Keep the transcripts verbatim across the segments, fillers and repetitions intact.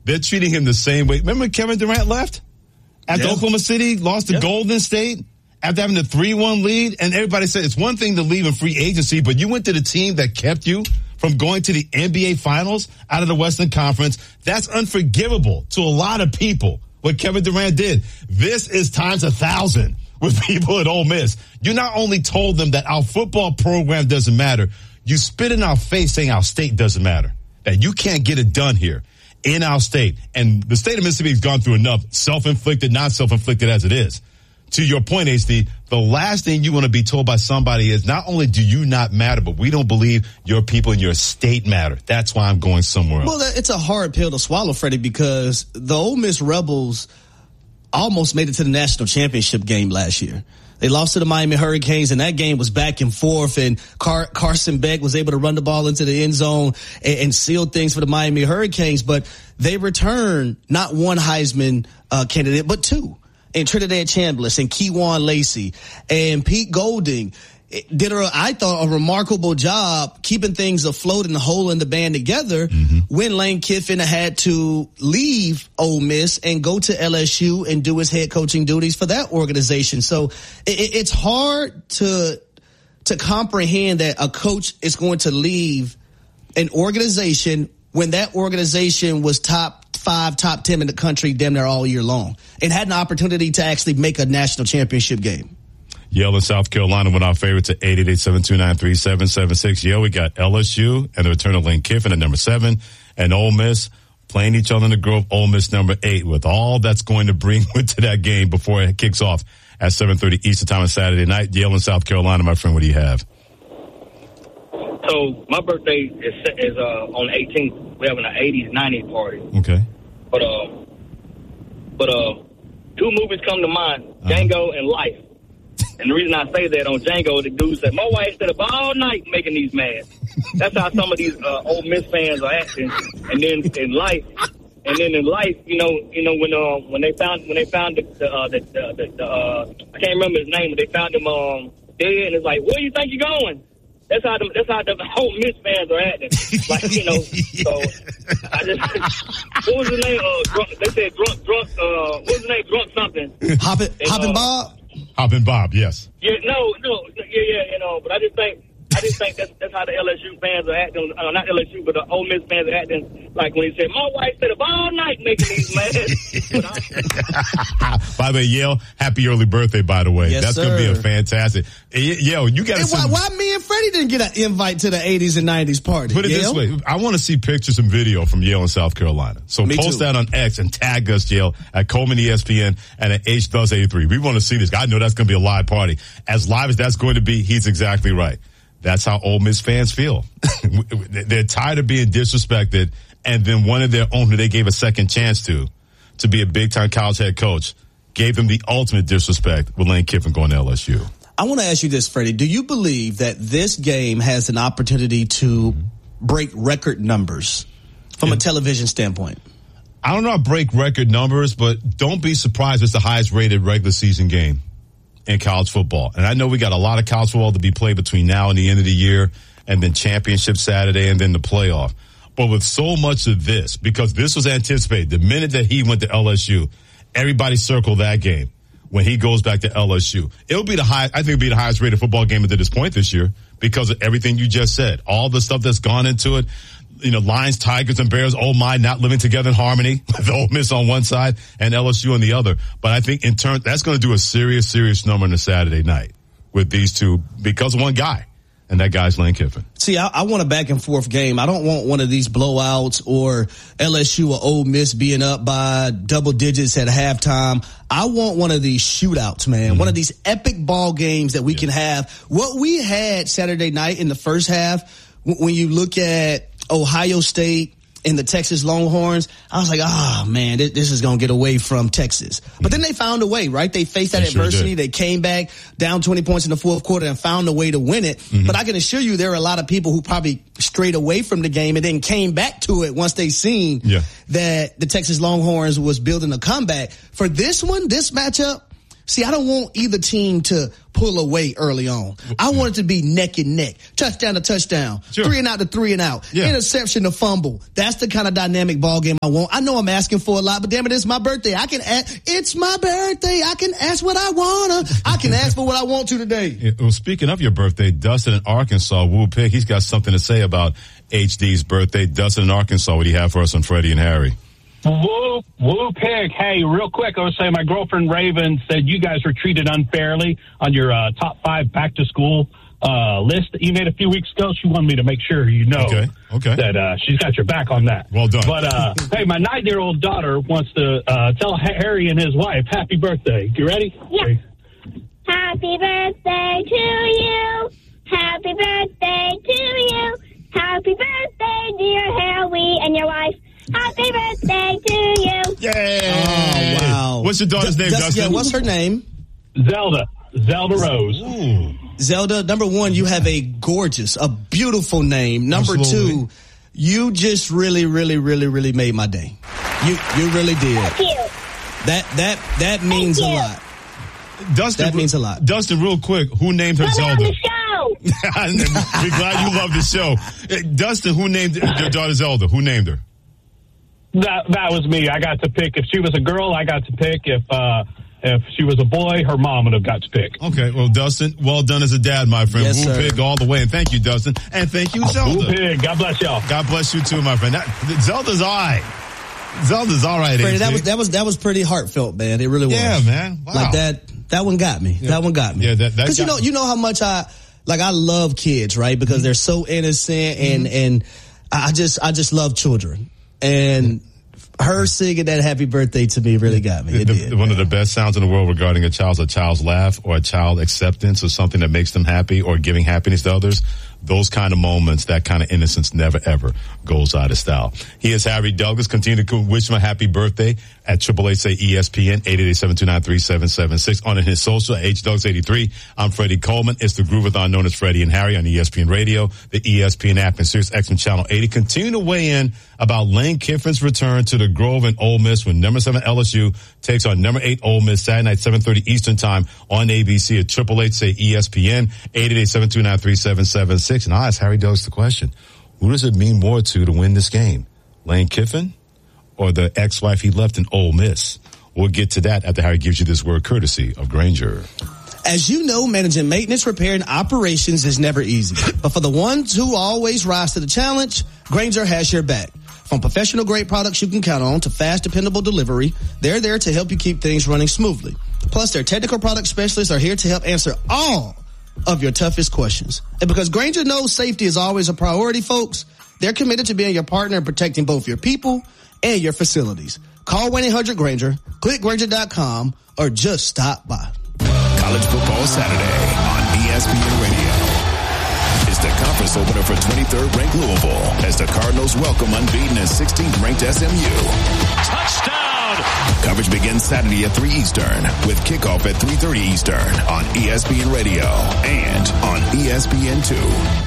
they're treating him the same way. Remember Kevin Durant left after yeah. Oklahoma City lost to yeah. Golden State after having a three one lead, and everybody said it's one thing to leave in free agency, but you went to the team that kept you from going to the N B A Finals out of the Western Conference. That's unforgivable to a lot of people, what Kevin Durant did. This is times a thousand with people at Ole Miss. You not only told them that our football program doesn't matter, you spit in our face saying our state doesn't matter, that you can't get it done here in our state. And the state of Mississippi has gone through enough, self-inflicted, not self-inflicted as it is. To your point, H D, the last thing you want to be told by somebody is not only do you not matter, but we don't believe your people in your state matter. That's why I'm going somewhere else. Well, it's a hard pill to swallow, Freddie, because the Ole Miss Rebels almost made it to the national championship game last year. They lost to the Miami Hurricanes, and that game was back and forth, and Car- Carson Beck was able to run the ball into the end zone and, and seal things for the Miami Hurricanes, but they returned not one Heisman uh, candidate, but two. And Trinidad Chambliss and Keywan Lacey and Pete Golding did, a, I thought, a remarkable job keeping things afloat and holding the band together mm-hmm. when Lane Kiffin had to leave Ole Miss and go to L S U and do his head coaching duties for that organization. So it, it's hard to to comprehend that a coach is going to leave an organization when that organization was top five, top ten in the country damn near all year long and had an opportunity to actually make a national championship game. Yale and South Carolina went our favorite to eight eight eight, seven two nine, three seven seven six. Yale, we got L S U and the return of Lane Kiffin at number seven, and Ole Miss playing each other in the Grove, Ole Miss number eight, with all that's going to bring to that game before it kicks off at seven thirty Eastern time on Saturday night. Yale and South Carolina, my friend, what do you have? So my birthday is is uh, on the eighteenth. We're having an eighties, nineties party. Okay. But uh, but uh, two movies come to mind: uh-huh. Django and Life. And the reason I say that on Django, the dude said, "My wife stayed up all night making these mad." That's how some of these uh, Ole Miss fans are acting. And then in Life, and then in Life, you know, you know when uh, when they found when they found the the, uh, the, the, the, the uh, I can't remember his name, but they found him um, dead, and it's like, where do you think you're going? That's how the, that's how the whole Miss fans are acting. Like, you know, so I just, what was his name? Uh, drunk, they said drunk, drunk, uh, what was his name? Drunk something. Hoppin', and, Hoppin' uh, Bob? Hoppin' Bob, yes. Yeah, no, no, yeah, yeah, you know, but I just think, I just think that's, that's how the L S U fans are acting, uh, not L S U, but the Ole Miss fans are acting, like when he said, my wife stayed up all night making these mad. By the way, Yale, happy early birthday, by the way. Yes, that's going to be a fantastic. Yale, you got to why, why me and Freddie didn't get an invite to the eighties and nineties party? Put it Yale? this way. I want to see pictures and video from Yale and South Carolina. So Me post too. that on X and tag us, Yale, at Coleman E S P N and at H Does eighty-three. We want to see this. I know that's going to be a live party. As live as that's going to be, he's exactly right. That's how Ole Miss fans feel. They're tired of being disrespected, and then one of their own who they gave a second chance to, to be a big-time college head coach, gave them the ultimate disrespect with Lane Kiffin going to L S U. I want to ask you this, Freddie. Do you believe that this game has an opportunity to break record numbers from yeah. a television standpoint? I don't know about break record numbers, but don't be surprised it's the highest-rated regular season game in college football. And I know we got a lot of college football to be played between now and the end of the year, and then championship Saturday and then the playoff. But with so much of this, because this was anticipated, the minute that he went to L S U, everybody circled that game when he goes back to L S U. It'll be the high, I think it'll be the highest rated football game up to this point this year because of everything you just said. All the stuff that's gone into it. You know, Lions, Tigers, and Bears, oh my, not living together in harmony with Ole Miss on one side and L S U on the other. But I think in turn, that's going to do a serious, serious number on a Saturday night with these two because of one guy, and that guy's Lane Kiffin. See, I, I want a back and forth game. I don't want one of these blowouts or L S U or Ole Miss being up by double digits at halftime. I want one of these shootouts, man. Mm-hmm. One of these epic ball games that we yeah. can have. What we had Saturday night in the first half, when you look at Ohio State and the Texas Longhorns, I was like, ah, oh, man, this, this is going to get away from Texas. Mm-hmm. But then they found a way, right? They faced that they adversity. Sure they came back down twenty points in the fourth quarter and found a way to win it. Mm-hmm. But I can assure you there are a lot of people who probably strayed away from the game and then came back to it once they seen yeah. that the Texas Longhorns was building a comeback. For this one, this matchup, See, I don't want either team to pull away early on. I want it to be neck and neck. Touchdown to touchdown. Sure. Three and out to three and out. Yeah. Interception to fumble. That's the kind of dynamic ball game I want. I know I'm asking for a lot, but damn it, it's my birthday. I can ask, it's my birthday. I can ask what I wanna. I can ask for what I want to today. Yeah, well, speaking of your birthday, Dustin in Arkansas, Woo Pig, he's got something to say about H D's birthday. Dustin in Arkansas, what do you have for us on Freddie and Harry? Woo, woo pig. Hey, real quick, I was saying my girlfriend Raven said you guys were treated unfairly on your uh, top five back to school uh, list that you made a few weeks ago. She wanted me to make sure you know okay, okay. that uh, she's got your back on that. Well done. But, uh, hey, my nine-year-old daughter wants to uh, tell Harry and his wife happy birthday. You ready? Yeah. Okay. Happy birthday to you. Happy birthday to you. Happy birthday, dear Harry and your wife. Happy birthday to you. Yay! Oh, wow. What's your daughter's name, Just, Dustin? Yeah, what's her name? Zelda. Zelda Rose. Ooh. Zelda, number one, you have a gorgeous, a beautiful name. Number Absolutely. two, you just really, really, really, really made my day. You you really did. Thank you. That, that, that means a you. lot. Dustin, That means a lot. Dustin, real quick, who named her Come on Zelda? the show. We're glad you love the show. Hey, Dustin, who named your daughter Zelda? Who named her? That that was me. I got to pick. If she was a girl, I got to pick. If uh, if she was a boy, her mom would have got to pick. Okay, well, Dustin, well done as a dad, my friend. Yes, Woo sir. Pig all the way. And thank you, Dustin. And thank you, Zelda. Woo pig. God bless y'all. God bless you too, my friend. That, Zelda's all right. Zelda's all right, Freddie, H D. that was that was that was pretty heartfelt, man. It really was. Yeah, man. Wow. Like that. That one got me. Yeah. That one got me. Yeah, that- that Because you got know, me. you know how much I like. I love kids, right? Because Mm-hmm. they're so innocent, and and I just I just love children. And her singing that happy birthday to me really got me. It The- did. one of the best sounds in the world regarding a child's a child's laugh or a child acceptance or something that makes them happy or giving happiness to others. Those kind of moments, that kind of innocence never ever goes out of style. He is Harry Douglas. Continue to wish him a happy birthday at Triple H say E S P N eight eight eight, seven two nine, three seven seven six on his social H Douglas eighty-three. I'm Freddie Coleman. It's the Groovathon known as Freddie and Harry on E S P N Radio, the E S P N app, and Sirius X M Channel eighty. Continue to weigh in about Lane Kiffin's return to the Grove and Ole Miss when number seven L S U takes on number eight Ole Miss Saturday night, seven thirty Eastern time on A B C at Triple H say E S P N eight eight eight, seven two nine, three seven seven six. And I ask Harry Douglas the question, who does it mean more to to win this game? Lane Kiffin or the ex-wife he left in Ole Miss? We'll get to that after Harry gives you this word courtesy of Granger. As you know, managing maintenance, repair, and operations is never easy. But for the ones who always rise to the challenge, Granger has your back. From professional grade products you can count on to fast, dependable delivery, they're there to help you keep things running smoothly. Plus, their technical product specialists are here to help answer all of your toughest questions. And because Granger knows safety is always a priority, folks, they're committed to being your partner in protecting both your people and your facilities. Call one eight hundred Granger, click Granger dot com, or just stop by. College Football Saturday on E S P N Radio. It's the conference opener for twenty-third ranked Louisville as the Cardinals welcome unbeaten and sixteenth ranked S M U. Touchdown! Coverage begins Saturday at three Eastern with kickoff at three thirty Eastern on E S P N Radio and on E S P N two.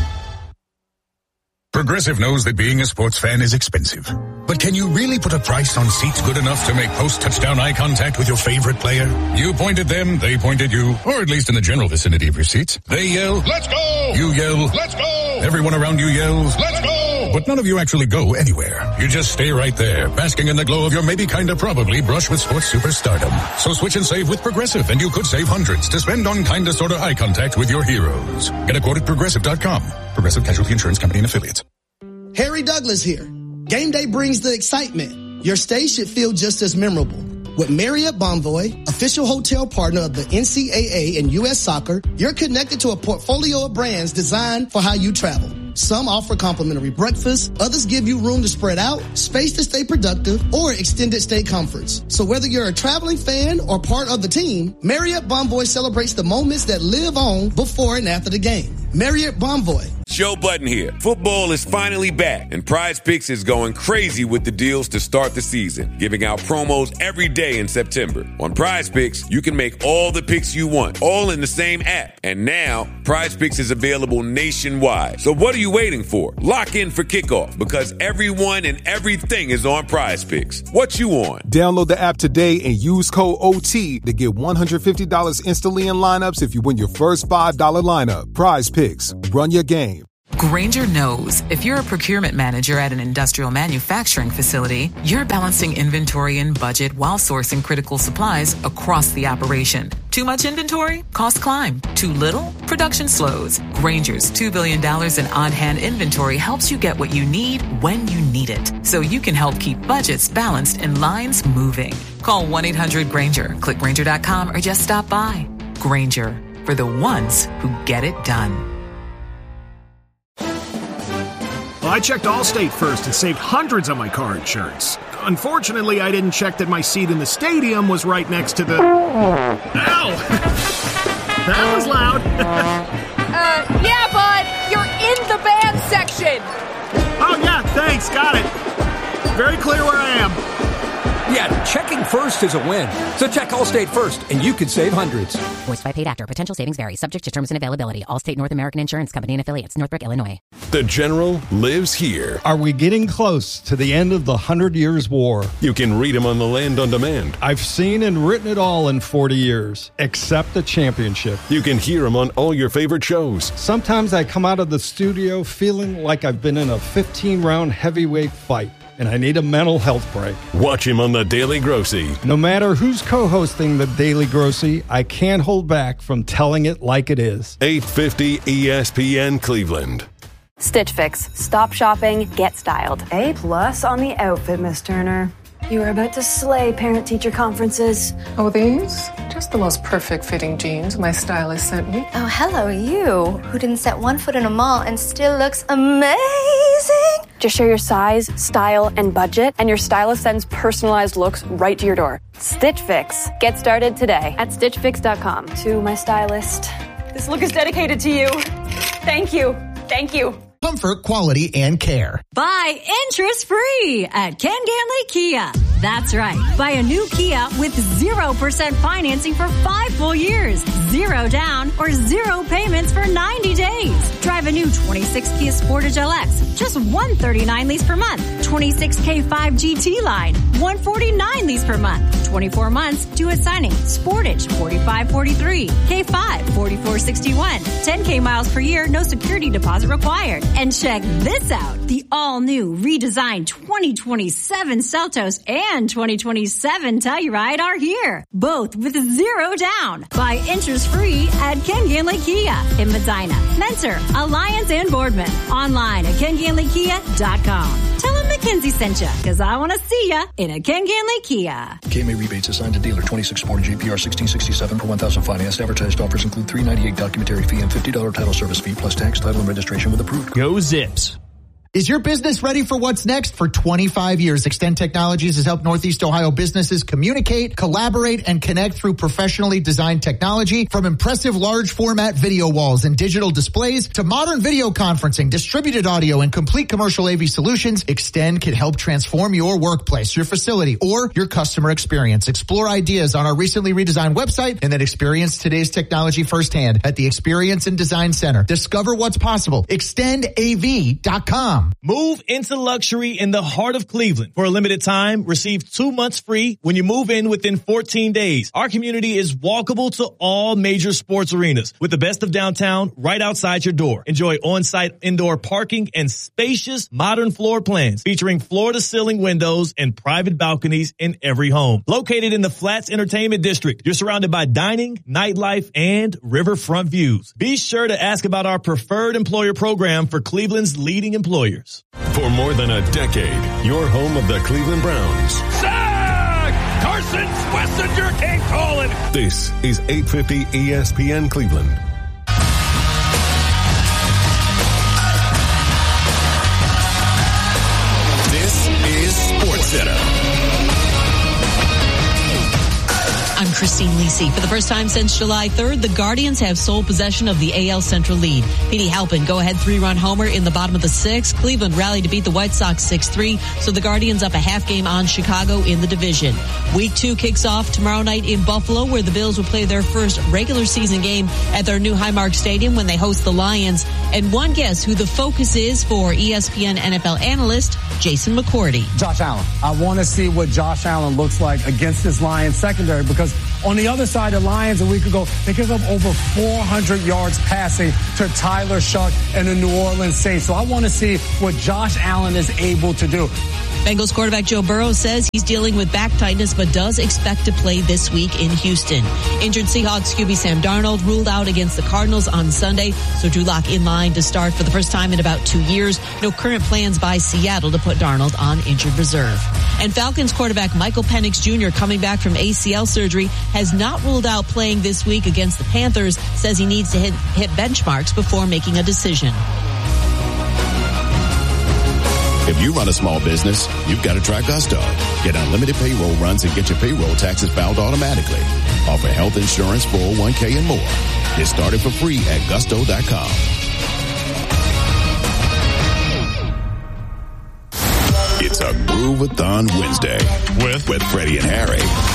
Progressive knows that being a sports fan is expensive. But can you really put a price on seats good enough to make post-touchdown eye contact with your favorite player? You point at them, they point at you, or at least in the general vicinity of your seats. They yell, "Let's go!" You yell, "Let's go!" Everyone around you yells, "Let's go!" But none of you actually go anywhere. You just stay right there, basking in the glow of your maybe kinda probably brush with sports superstardom. So switch and save with Progressive, and you could save hundreds to spend on kinda sorta eye contact with your heroes. Get a quote at progressive dot com. Progressive Casualty Insurance Company and Affiliates. Harry Douglas here. Game day brings the excitement. Your stay should feel just as memorable. With Marriott Bonvoy, official hotel partner of the N C double A and U S Soccer, you're connected to a portfolio of brands designed for how you travel. Some offer complimentary breakfast, others give you room to spread out, space to stay productive, or extended stay comforts. So whether you're a traveling fan or part of the team, Marriott Bonvoy celebrates the moments that live on before and after the game. Marriott Bonvoy. Joe Budden here. Football is finally back, and Prize Picks is going crazy with the deals to start the season, giving out promos every day in September. On Prize Picks, you can make all the picks you want, all in the same app. And now, Prize Picks is available nationwide. So what are you waiting for? Lock in for kickoff, because everyone and everything is on Prize Picks. What you on? Download the app today and use code O T to get one hundred fifty dollars instantly in lineups if you win your first five dollars lineup. Prize Picks. Run your game. Grainger knows if you're a procurement manager at an industrial manufacturing facility, you're balancing inventory and budget while sourcing critical supplies across the operation. Too much inventory? Costs climb. Too little? Production slows. Grainger's two billion dollars in on-hand inventory helps you get what you need when you need it, so you can help keep budgets balanced and lines moving. Call one eight hundred Grainger, click Grainger dot com, or just stop by. Grainger, for the ones who get it done. Well, I checked Allstate first and saved hundreds on my car insurance. Unfortunately, I didn't check that my seat in the stadium was right next to the... Ow! That was loud. uh, yeah, bud, you're in the band section. Oh, yeah, thanks, got it. Very clear where I am. Yeah, checking first is a win. So check Allstate first, and you could save hundreds. Voiced by paid actor. Potential savings vary. Subject to terms and availability. Allstate North American Insurance Company and affiliates. Northbrook, Illinois. The General lives here. Are we getting close to the end of the Hundred Years' War? You can read him on the Land on Demand. I've seen and written it all in forty years, except the championship. You can hear him on all your favorite shows. Sometimes I come out of the studio feeling like I've been in a fifteen-round heavyweight fight, and I need a mental health break. Watch him on The Daily Grossy. No matter who's co-hosting The Daily Grossy, I can't hold back from telling it like it is. eight fifty E S P N Cleveland. Stitch Fix. Stop shopping, get styled. A plus on the outfit, Miss Turner. You are about to slay parent-teacher conferences. Oh, these? Just the most perfect fitting jeans my stylist sent me. Oh, hello, you, who didn't set one foot in a mall and still looks amazing. Just share your size, style, and budget, and your stylist sends personalized looks right to your door. Stitch Fix. Get started today at stitch fix dot com. To my stylist, this look is dedicated to you. Thank you. Thank you. Comfort, quality, and care. Buy interest-free at Ken Ganley Kia. That's right. Buy a new Kia with zero percent financing for five full years, zero down, or zero payments for ninety days. Drive a new twenty-six Kia Sportage L X, just one hundred thirty-nine lease per month. twenty-six K five G T line, one hundred forty-nine lease per month. twenty-four months, due at signing. Sportage, forty-five forty-three. K five, forty-four sixty-one. ten K miles per year, no security deposit required. And check this out. The all-new, redesigned twenty twenty-seven Seltos and twenty twenty-seven Telluride are here. Both with zero down. Buy interest-free at Ken Ganley Kia in Medina, Mentor, Alliance, and Boardman. Online at ken ganley kia dot com. Tell them McKenzie sent you, because I want to see ya in a Ken Ganley Kia. K M A rebates assigned to dealer twenty-six Sportage A P R sixteen sixty-seven per one thousand financed. Advertised offers include three ninety-eight documentary fee and fifty dollars title service fee plus tax, title, and registration with approved. Go Zips. Is your business ready for what's next? For twenty-five years, Extend Technologies has helped Northeast Ohio businesses communicate, collaborate, and connect through professionally designed technology. From impressive large format video walls and digital displays to modern video conferencing, distributed audio, and complete commercial A V solutions, Extend can help transform your workplace, your facility, or your customer experience. Explore ideas on our recently redesigned website and then experience today's technology firsthand at the Experience and Design Center. Discover what's possible. extend A V dot com. Move into luxury in the heart of Cleveland. For a limited time, receive two months free when you move in within fourteen days. Our community is walkable to all major sports arenas with the best of downtown right outside your door. Enjoy on-site indoor parking and spacious modern floor plans featuring floor-to-ceiling windows and private balconies in every home. Located in the Flats Entertainment District, you're surrounded by dining, nightlife, and riverfront views. Be sure to ask about our preferred employer program for Cleveland's leading employers. For more than a decade, your home of the Cleveland Browns. Sack! Carson Schlesinger can't call it. This is eight fifty E S P N Cleveland. This is SportsCenter. I'm Christine Lisi. For the first time since July third, the Guardians have sole possession of the A L Central lead. Petey Halpin, go-ahead three-run homer in the bottom of the sixth. Cleveland rallied to beat the White Sox six three, so the Guardians up a half game on Chicago in the division. Week two kicks off tomorrow night in Buffalo, where the Bills will play their first regular season game at their new Highmark Stadium when they host the Lions. And one guess who the focus is for E S P N N F L analyst Jason McCourty. Josh Allen. I want to see what Josh Allen looks like against this Lions secondary, because on the other side, the Lions a week ago, they gave up over four hundred yards passing to Tyler Shuck and the New Orleans Saints. So I want to see what Josh Allen is able to do. Bengals quarterback Joe Burrow says he's dealing with back tightness but does expect to play this week in Houston. Injured Seahawks Q B Sam Darnold ruled out against the Cardinals on Sunday, so Drew Lock in line to start for the first time in about two years. No current plans by Seattle to put Darnold on injured reserve. And Falcons quarterback Michael Penix Junior, coming back from A C L surgery, has not ruled out playing this week against the Panthers, says he needs to hit, hit benchmarks before making a decision. If you run a small business, you've got to try Gusto. Get unlimited payroll runs and get your payroll taxes filed automatically. Offer health insurance, four oh one k, and more. Get started for free at gusto dot com. It's a Groovathon Wednesday with, with Freddie and Harry.